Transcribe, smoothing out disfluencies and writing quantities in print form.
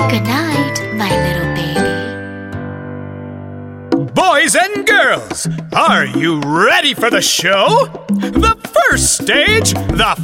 Good night, my little baby. Boys and girls, are you ready for the show? The first stage, the